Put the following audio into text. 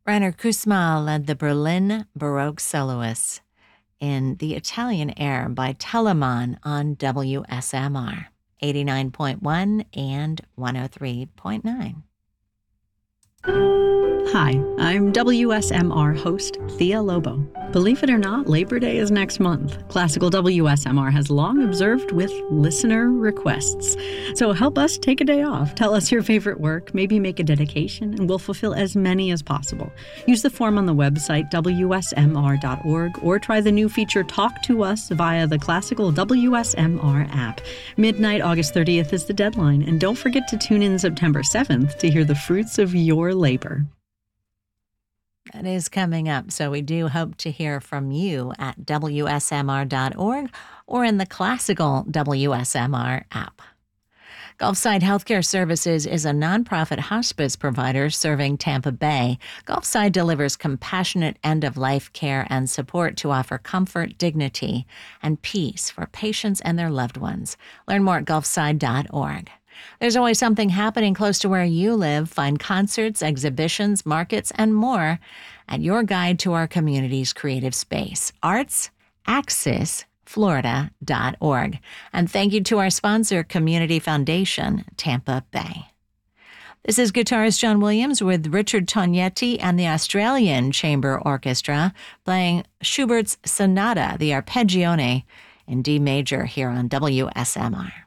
Rainer Kusma led the Berlin Baroque soloists in The Italian Air by Telemann on WSMR 89.1 and 103.9. Hi, I'm WSMR host Thea Lobo. Believe it or not, Labor Day is next month. Classical WSMR has long observed with listener requests. So help us take a day off. Tell us your favorite work, maybe make a dedication, and we'll fulfill as many as possible. Use the form on the website WSMR.org or try the new feature Talk to Us via the Classical WSMR app. Midnight, August 30th is the deadline, and don't forget to tune in September 7th to hear the fruits of your labor. That is coming up, so we do hope to hear from you at WSMR.org or in the Classical WSMR app. Gulfside Healthcare Services is a nonprofit hospice provider serving Tampa Bay. Gulfside delivers compassionate end-of-life care and support to offer comfort, dignity, and peace for patients and their loved ones. Learn more at gulfside.org. There's always something happening close to where you live. Find concerts, exhibitions, markets, and more at your guide to our community's creative space, artsaccessflorida.org. And thank you to our sponsor, Community Foundation, Tampa Bay. This is guitarist John Williams with Richard Tognetti and the Australian Chamber Orchestra playing Schubert's Sonata, the Arpeggione, in D major here on WSMR.